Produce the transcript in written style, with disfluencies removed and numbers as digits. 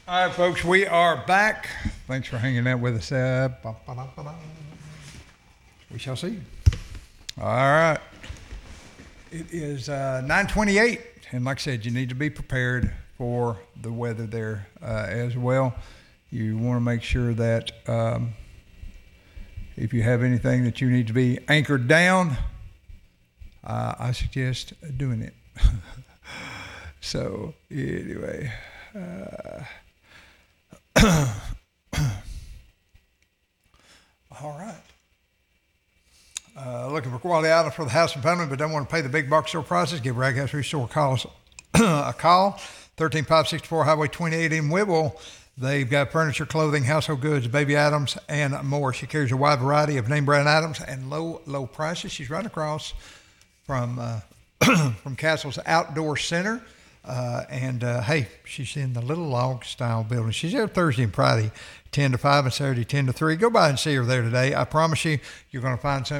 All right, folks, we are back. Thanks for hanging out with us. We shall see. All right. It is 9:28, and like I said, you need to be prepared for the weather there as well. You want to make sure that if you have anything that you need to be anchored down, I suggest doing it. So, anyway. All right. Looking for quality items for the house and family, but don't want to pay the big box store prices? Give Rag House Restore a call. 13564 Highway 28 in Whitwell. They've got furniture, clothing, household goods, baby items, and more. She carries a wide variety of name brand items and low prices. She's right across from from Castle's Outdoor Center. Hey, she's in the Little Log Style building. She's there Thursday and Friday, 10 to 5, and Saturday, 10 to 3. Go by and see her there today. I promise you, you're going to find something